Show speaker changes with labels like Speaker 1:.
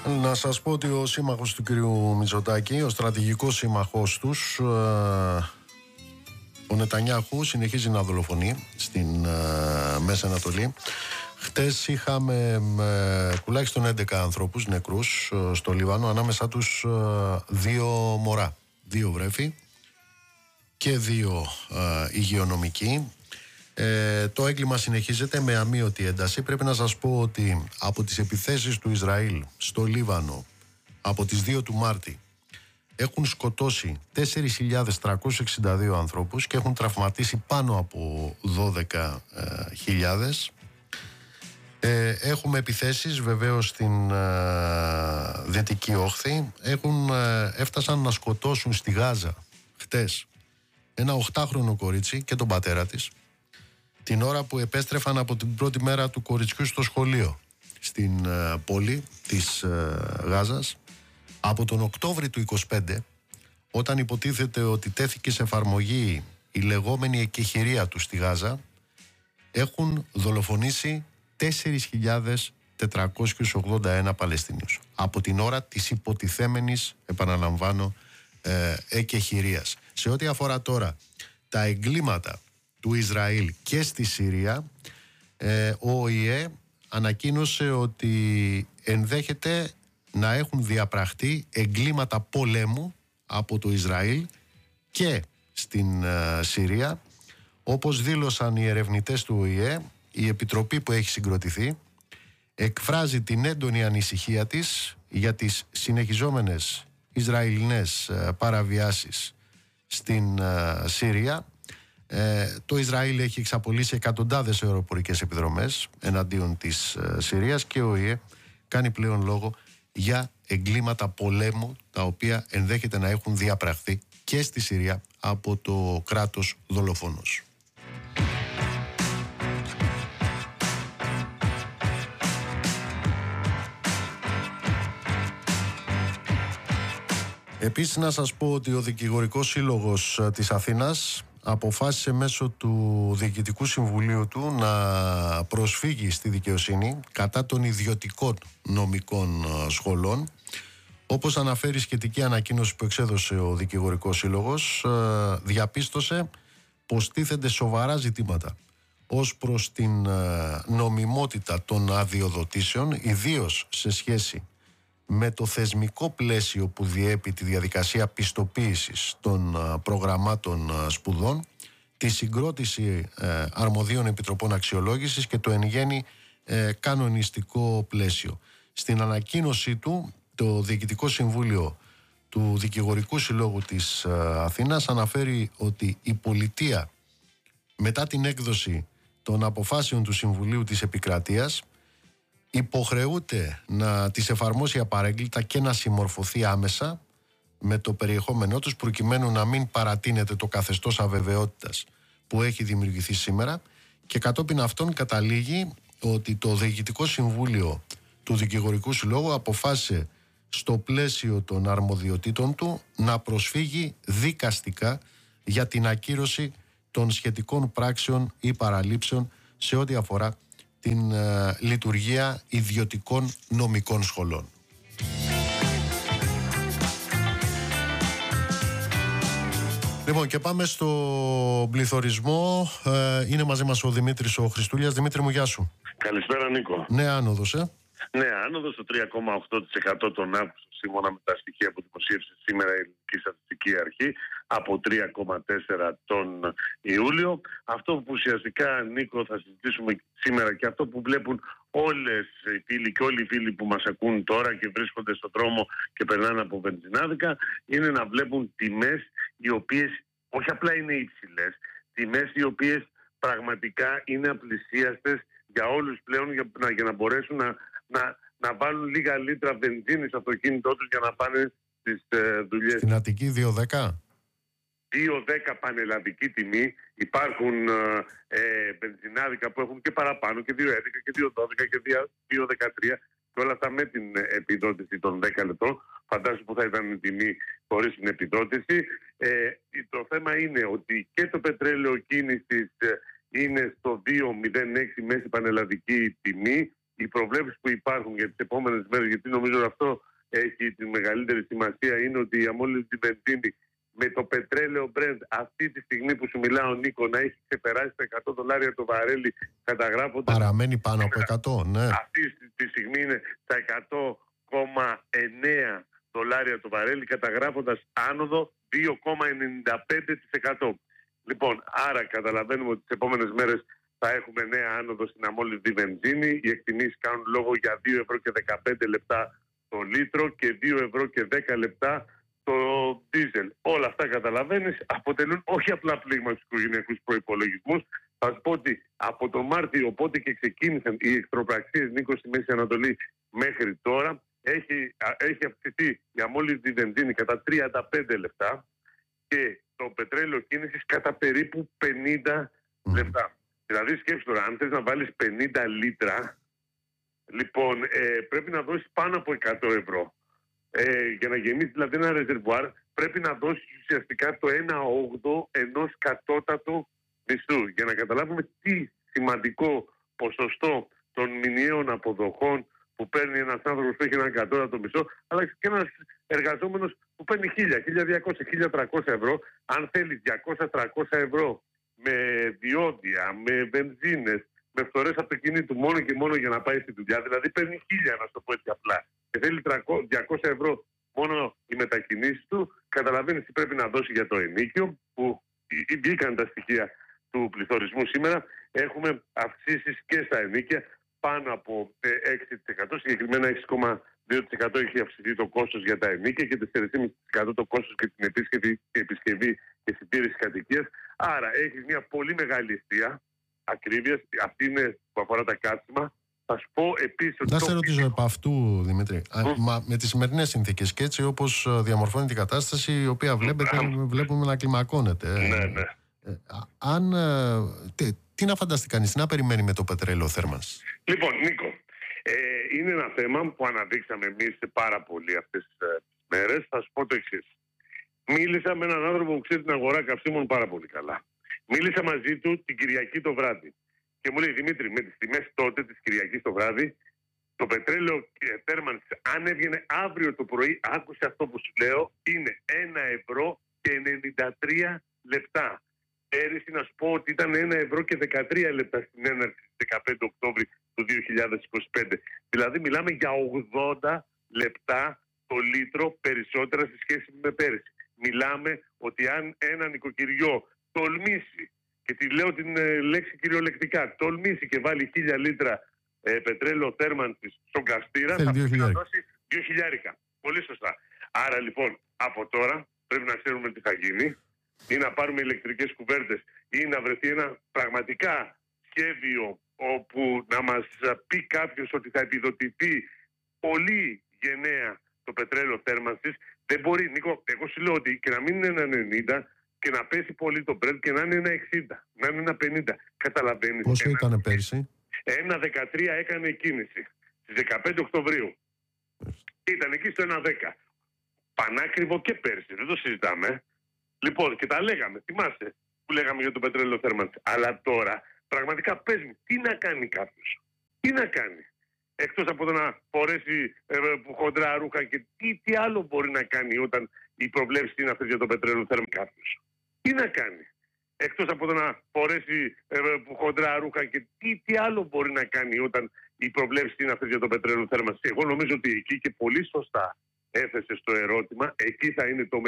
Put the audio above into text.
Speaker 1: Να σας πω ότι ο σύμμαχος του κυρίου Μητσοτάκη, ο στρατηγικός σύμμαχός τους, ο Νετανιάχου, συνεχίζει να δολοφονεί στην Μέση Ανατολή. Χτες είχαμε τουλάχιστον 11 ανθρώπους νεκρούς στο Λίβανο, ανάμεσά τους 2 μωρά, 2 βρέφη και 2 υγειονομικοί. Το έγκλημα συνεχίζεται με αμείωτη ένταση. Πρέπει να σας πω ότι από τις επιθέσεις του Ισραήλ στο Λίβανο από τις 2 του Μάρτη έχουν σκοτώσει 4.362 ανθρώπους και έχουν τραυματίσει πάνω από 12.000. Έχουμε επιθέσεις βεβαίως στην Δυτική Όχθη. Έφτασαν να σκοτώσουν στη Γάζα χτες ένα 8χρονο κορίτσι και τον πατέρα της, την ώρα που επέστρεφαν από την πρώτη μέρα του κοριτσιού στο σχολείο στην πόλη της Γάζας. Από τον Οκτώβρη του 25, όταν υποτίθεται ότι τέθηκε σε εφαρμογή η λεγόμενη εκεχηρία του στη Γάζα, έχουν δολοφονήσει 4.481 Παλαιστινίους από την ώρα της υποτιθέμενης, επαναλαμβάνω, εκεχηρίας. Σε ό,τι αφορά τώρα τα εγκλήματα του Ισραήλ και στη Συρία, ο ΟΗΕ ανακοίνωσε ότι ενδέχεται να έχουν διαπραχτεί εγκλήματα πολέμου από το Ισραήλ και στην Συρία. Όπως δήλωσαν οι ερευνητές του ΟΗΕ, η επιτροπή που έχει συγκροτηθεί εκφράζει την έντονη ανησυχία της για τις συνεχιζόμενες Ισραηλινές παραβιάσεις στην Συρία. Το Ισραήλ έχει εξαπολύσει εκατοντάδες αεροπορικές επιδρομές εναντίον της Συρίας και ο ΟΗΕ κάνει πλέον λόγο για εγκλήματα πολέμου τα οποία ενδέχεται να έχουν διαπραχθεί και στη Συρία από το κράτος δολοφόνος. Επίσης να σας πω ότι ο Δικηγορικός Σύλλογος της Αθήνας αποφάσισε μέσω του Διοικητικού Συμβουλίου του να προσφύγει στη δικαιοσύνη κατά των ιδιωτικών νομικών σχολών. Όπως αναφέρει η σχετική ανακοίνωση που εξέδωσε ο Δικηγορικός Σύλλογος, διαπίστωσε πως τίθενται σοβαρά ζητήματα ως προς την νομιμότητα των αδειοδοτήσεων, ιδίως σε σχέση με το θεσμικό πλαίσιο που διέπει τη διαδικασία πιστοποίησης των προγραμμάτων σπουδών, τη συγκρότηση αρμοδίων επιτροπών αξιολόγησης και το εν γέννη κανονιστικό πλαίσιο. Στην ανακοίνωσή του, το Διοικητικό Συμβούλιο του Δικηγορικού Συλλόγου της Αθήνας αναφέρει ότι η πολιτεία, μετά την έκδοση των αποφάσεων του Συμβουλίου της Επικρατείας, υποχρεούται να τις εφαρμόσει απαρέγκλιτα και να συμμορφωθεί άμεσα με το περιεχόμενό τους, προκειμένου να μην παρατείνεται το καθεστώς αβεβαιότητας που έχει δημιουργηθεί σήμερα, και κατόπιν αυτών καταλήγει ότι το Διοικητικό Συμβούλιο του Δικηγορικού Συλλόγου αποφάσισε στο πλαίσιο των αρμοδιοτήτων του να προσφύγει δικαστικά για την ακύρωση των σχετικών πράξεων ή παραλήψεων σε ό,τι αφορά την λειτουργία ιδιωτικών νομικών σχολών. Λοιπόν, και πάμε στο πληθωρισμό. Είναι μαζί μας ο Δημήτρης ο Χριστούλιας. Δημήτρη μου, γεια σου.
Speaker 2: Καλησπέρα, Νίκο.
Speaker 1: Νέα άνοδος,
Speaker 2: Νέα άνοδος, το 3,8% τον Αύγουστο, σύμφωνα με τα στοιχεία που δημοσίευσε σήμερα η Ελληνική Στατιστική Αρχή, από 3,4% τον Ιούλιο. Αυτό που ουσιαστικά, Νίκο, θα συζητήσουμε σήμερα και αυτό που βλέπουν όλες οι φίλοι και όλοι οι φίλοι που μας ακούν τώρα και βρίσκονται στον δρόμο και περνάνε από βενζινάδικα, είναι να βλέπουν τιμές οι οποίες όχι απλά είναι υψηλές, τιμές οι οποίες πραγματικά είναι απλησίαστες για όλους πλέον, για να μπορέσουν να βάλουν λίγα λίτρα βενζίνη στο αυτοκίνητό τους για να πάνε στις δουλειές.
Speaker 1: Στην Αττική 2,10.
Speaker 2: 2,10 πανελλαδική τιμή. Υπάρχουν βενζινάδικα που έχουν και παραπάνω, και 2,11 και 2,12 και 2,13, και όλα αυτά με την επιδότηση των 10 λεπτών. Φαντάζομαι που θα ήταν η τιμή χωρίς την επιδότηση. Το θέμα είναι ότι και το πετρέλαιο κίνησης είναι στο 2,06 μέση πανελλαδική τιμή. οι προβλέψεις που υπάρχουν για τις επόμενες μέρες, γιατί νομίζω αυτό έχει τη μεγαλύτερη σημασία, είναι ότι η αμόλυντη βενζίνη με το πετρέλαιο Brent αυτή τη στιγμή που σου μιλάω, Νίκο, να έχει ξεπεράσει τα $100 το βαρέλι, καταγράφοντας.
Speaker 1: Παραμένει πάνω από 100, ναι.
Speaker 2: Αυτή τη στιγμή είναι στα $100,9 το βαρέλι, καταγράφοντας άνοδο 2,95%. Λοιπόν, άρα καταλαβαίνουμε ότι τις επόμενες μέρες θα έχουμε νέα άνοδο στην αμόλυντη βενζίνη. Οι εκτιμήσεις κάνουν λόγο για 2,15 € το λίτρο και 2,10 € το ντίζελ. Όλα αυτά, καταλαβαίνεις, αποτελούν όχι απλά πλήγμα στους οικογενειακούς προϋπολογισμούς. Θα σου πω ότι από τον Μάρτιο, οπότε και ξεκίνησαν οι εχθροπραξίες, Νίκο, στη Μέση Ανατολή μέχρι τώρα, έχει αυξηθεί η αμόλυντη βενζίνη κατά 35 λεπτά και το πετρέλαιο κίνησης κατά περίπου 50 λεπτά. Δηλαδή σκέψου τώρα, αν θες να βάλεις 50 λίτρα, λοιπόν, πρέπει να δώσεις πάνω από 100 €. Για να γεμίσει δηλαδή ένα ρεζερβουάρ, πρέπει να δώσεις ουσιαστικά το 1/8 ενός κατώτατου μισθού. Για να καταλάβουμε τι σημαντικό ποσοστό των μηνιαίων αποδοχών που παίρνει ένας άνθρωπος που έχει έναν κατώτατο μισθό, αλλά και ένας εργαζόμενος που παίρνει 1.000, 1.200, 1.300 €, αν θέλει 200-300 € με διόδια, με βενζίνες, με φθορές αυτοκινήτου μόνο και μόνο για να πάει στη δουλειά, δηλαδή παίρνει 1.000, να το πω έτσι απλά, και θέλει 200 € μόνο οι μετακινήσεις του, καταλαβαίνεις τι πρέπει να δώσει για το ενοίκιο, που βγήκαν τα στοιχεία του πληθωρισμού σήμερα. Έχουμε αυξήσεις και στα ενοίκια πάνω από 6%, συγκεκριμένα 6,2% έχει αυξηθεί το κόστος για τα ενοίκια και 4,5% το κόστος για την επισκευή και συντήρηση κατοικίας. Άρα έχεις μια πολύ μεγάλη αιστεία ακρίβειας, αυτή είναι που αφορά τα κάψιμα. Θα σου πω επίσης ότι.
Speaker 1: Να σε ρωτήσω επ' αυτού, Δημήτρη. Με τις σημερινές συνθήκες και έτσι όπως διαμορφώνει η κατάσταση, η οποία βλέπουμε να κλιμακώνεται.
Speaker 2: Ναι.
Speaker 1: Τι να φανταστεί κανείς, τι να περιμένει με το πετρέλαιο θέρμανσης?
Speaker 2: Λοιπόν, Νίκο, είναι ένα θέμα που αναδείξαμε εμείς πάρα πολύ αυτές τις μέρες. Θα σου πω το εξής. Μίλησα με έναν άνθρωπο που ξέρει την αγορά καυσίμων πάρα πολύ καλά. Μίλησα μαζί του την Κυριακή το βράδυ. Και μου λέει, Δημήτρη, με τις τιμές τότε της Κυριακής το βράδυ, το πετρέλαιο θέρμανσης, αν έβγαινε αύριο το πρωί, άκουσε αυτό που σου λέω, είναι 1,93 €. Πέρυσι να σου πω ότι ήταν 1,13 € στην έναρξη της 15 Οκτώβρη του 2025. Δηλαδή μιλάμε για 80 λεπτά το λίτρο περισσότερα σε σχέση με πέρυσι. Μιλάμε ότι αν ένα νοικοκυριό τολμήσει, και τη λέω την λέξη κυριολεκτικά, τολμήσει και βάλει 1.000 λίτρα πετρέλαιο θέρμανσης στον καυστήρα, θα πρέπει να δώσει 2.000. Πολύ σωστά. Άρα λοιπόν από τώρα πρέπει να ξέρουμε τι θα γίνει, ή να πάρουμε ηλεκτρικές κουβέρτες ή να βρεθεί ένα πραγματικά σχέδιο όπου να μας πει κάποιος ότι θα επιδοτηθεί πολύ γενναία το πετρέλαιο θέρμανσης. Δεν μπορεί, Νίκο, εγώ σου λέω ότι και να μην είναι 1,90 και να πέσει πολύ το Brent και να είναι 1,60, να είναι 1,50. Καταλαβαίνεις?
Speaker 1: Πόσο ήταν πέρσι?
Speaker 2: 1,13 έκανε κίνηση στις 15 Οκτωβρίου. Ήταν εκεί στο 1,10. Πανάκριβο και πέρσι, δεν το συζητάμε. Λοιπόν, και τα λέγαμε, θυμάσαι που λέγαμε για το πετρέλαιο θέρμανσης. Αλλά τώρα, πραγματικά πες μου, τι να κάνει κάποιος? Τι να κάνει? Εκτός από το να φορέσει χοντρά ρούχα, και τι άλλο μπορεί να κάνει όταν οι προβλέψεις είναι αυτές για το πετρέλαιο θέρμανσης κάποιος? Τι να κάνει? Εκτός από το να φορέσει χοντρά ρούχα, και τι άλλο μπορεί να κάνει όταν οι προβλέψεις είναι αυτές για το πετρέλαιο θέρμανσης? Εγώ νομίζω ότι εκεί, και πολύ σωστά έθεσε το ερώτημα, εκεί θα είναι το